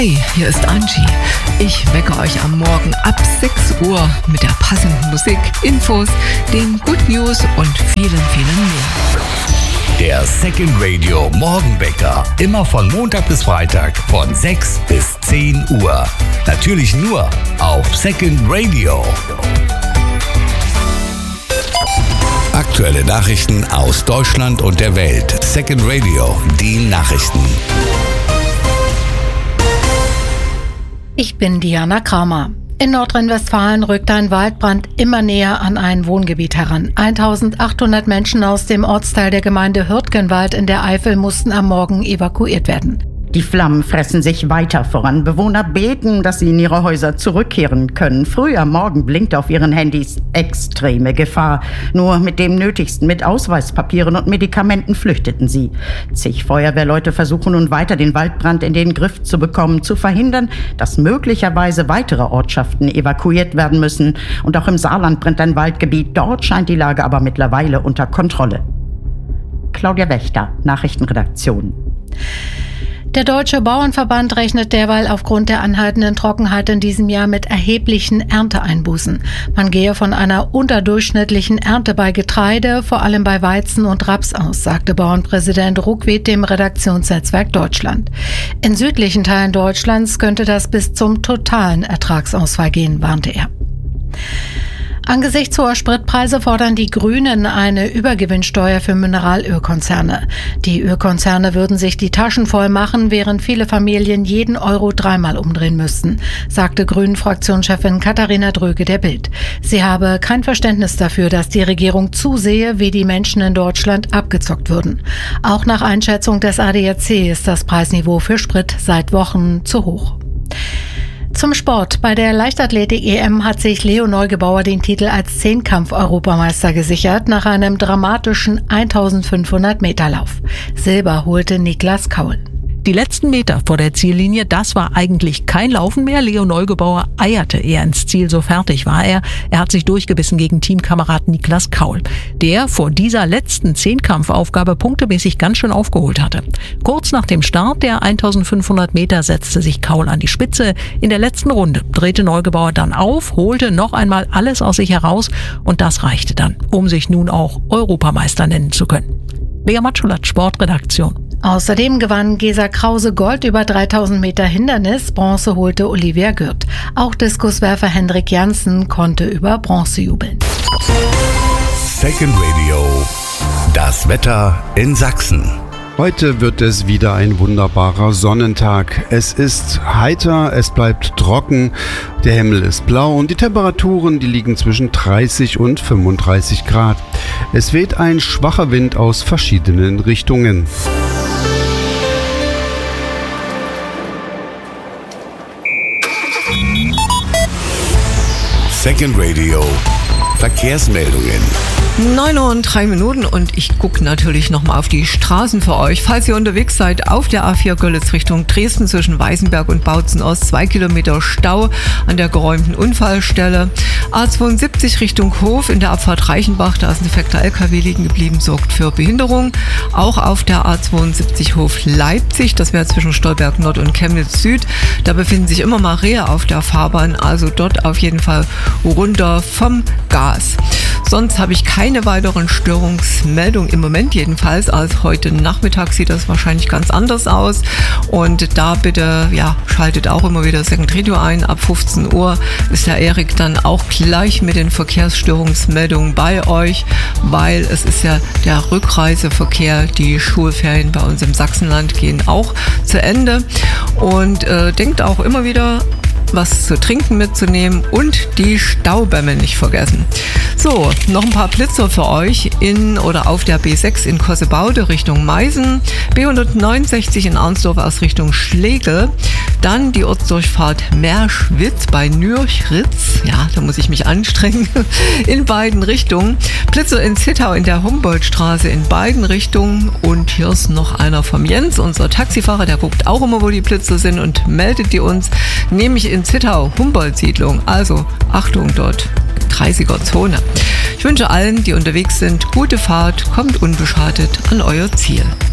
Hey, hier ist Angie. Ich wecke euch am Morgen ab 6 Uhr mit der passenden Musik, Infos, den Good News und vielen, vielen mehr. Der Second Radio Morgenwecker. Immer von Montag bis Freitag von 6 bis 10 Uhr. Natürlich nur auf Second Radio. Aktuelle Nachrichten aus Deutschland und der Welt. Second Radio, die Nachrichten. Ich bin Diana Kramer. In Nordrhein-Westfalen rückt ein Waldbrand immer näher an ein Wohngebiet heran. 1800 Menschen aus dem Ortsteil der Gemeinde Hürtgenwald in der Eifel mussten am Morgen evakuiert werden. Die Flammen fressen sich weiter voran. Bewohner beten, dass sie in ihre Häuser zurückkehren können. Früh am Morgen blinkt auf ihren Handys extreme Gefahr. Nur mit dem Nötigsten, mit Ausweispapieren und Medikamenten flüchteten sie. Zig Feuerwehrleute versuchen nun weiter, den Waldbrand in den Griff zu bekommen, zu verhindern, dass möglicherweise weitere Ortschaften evakuiert werden müssen. Und auch im Saarland brennt ein Waldgebiet. Dort scheint die Lage aber mittlerweile unter Kontrolle. Claudia Wächter, Nachrichtenredaktion. Der Deutsche Bauernverband rechnet derweil aufgrund der anhaltenden Trockenheit in diesem Jahr mit erheblichen Ernteeinbußen. Man gehe von einer unterdurchschnittlichen Ernte bei Getreide, vor allem bei Weizen und Raps aus, sagte Bauernpräsident Ruckwied dem Redaktionsnetzwerk Deutschland. In südlichen Teilen Deutschlands könnte das bis zum totalen Ertragsausfall gehen, warnte er. Angesichts hoher Spritpreise fordern die Grünen eine Übergewinnsteuer für Mineralölkonzerne. Die Ölkonzerne würden sich die Taschen voll machen, während viele Familien jeden Euro dreimal umdrehen müssten, sagte Grünen-Fraktionschefin Katharina Dröge der Bild. Sie habe kein Verständnis dafür, dass die Regierung zusehe, wie die Menschen in Deutschland abgezockt würden. Auch nach Einschätzung des ADAC ist das Preisniveau für Sprit seit Wochen zu hoch. Zum Sport. Bei der Leichtathletik-EM hat sich Leo Neugebauer den Titel als Zehnkampf-Europameister gesichert nach einem dramatischen 1500-Meter-Lauf. Silber holte Niklas Kaul. Die letzten Meter vor der Ziellinie, das war eigentlich kein Laufen mehr. Leo Neugebauer eierte eher ins Ziel, so fertig war er. Er hat sich durchgebissen gegen Teamkamerad Niklas Kaul, der vor dieser letzten Zehnkampfaufgabe punktemäßig ganz schön aufgeholt hatte. Kurz nach dem Start der 1500 Meter setzte sich Kaul an die Spitze. In der letzten Runde drehte Neugebauer dann auf, holte noch einmal alles aus sich heraus und das reichte dann, um sich nun auch Europameister nennen zu können. Lea Matschulat, Sportredaktion. Außerdem gewann Gesa Krause Gold über 3000 Meter Hindernis, Bronze holte Olivia Gürt. Auch Diskuswerfer Hendrik Janssen konnte über Bronze jubeln. Second Radio, das Wetter in Sachsen. Heute wird es wieder ein wunderbarer Sonnentag. Es ist heiter, es bleibt trocken, der Himmel ist blau und die Temperaturen, die liegen zwischen 30 und 35 Grad. Es weht ein schwacher Wind aus verschiedenen Richtungen. Second Radio, Verkehrsmeldungen. 9:03 und ich gucke natürlich nochmal auf die Straßen für euch. Falls ihr unterwegs seid auf der A4 Görlitz Richtung Dresden zwischen Weißenberg und Bautzen-Ost, 2 Kilometer Stau an der geräumten Unfallstelle. A72 Richtung Hof in der Abfahrt Reichenbach, da ist ein defekter LKW liegen geblieben, sorgt für Behinderung. Auch auf der A72 Hof Leipzig, das wäre zwischen Stolberg Nord und Chemnitz Süd, da befinden sich immer mal Rehe auf der Fahrbahn, also dort auf jeden Fall runter vom Gas. Sonst habe ich keine weiteren Störungsmeldungen im Moment jedenfalls. Als heute Nachmittag sieht das wahrscheinlich ganz anders aus. Und da bitte, schaltet auch immer wieder Second Radio ein. Ab 15 Uhr ist der Erik dann auch gleich mit den Verkehrsstörungsmeldungen bei euch, weil es ist ja der Rückreiseverkehr. Die Schulferien bei uns im Sachsenland gehen auch zu Ende. Und denkt auch immer wieder, was zu trinken mitzunehmen und die Staubämme nicht vergessen. So, noch ein paar Blitzer für euch in oder auf der B6 in Kossebaude Richtung Meißen, B169 in Arnsdorf aus Richtung Schlegel, dann die Ortsdurchfahrt Merschwitz bei Nürchritz, da muss ich mich anstrengen, in beiden Richtungen, Blitzer in Zittau in der Humboldtstraße in beiden Richtungen und hier ist noch einer vom Jens, unser Taxifahrer, der guckt auch immer, wo die Blitzer sind und meldet die uns, nämlich in Zittau, Humboldt-Siedlung, also Achtung dort, 30er-Zone. Ich wünsche allen, die unterwegs sind, gute Fahrt, kommt unbeschadet an euer Ziel.